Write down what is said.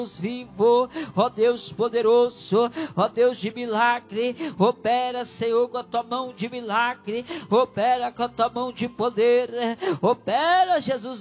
vivo, ó Deus poderoso, ó Deus de milagre, opera, Senhor, com a tua mão de milagre, opera com a tua mão de poder, opera, Jesus,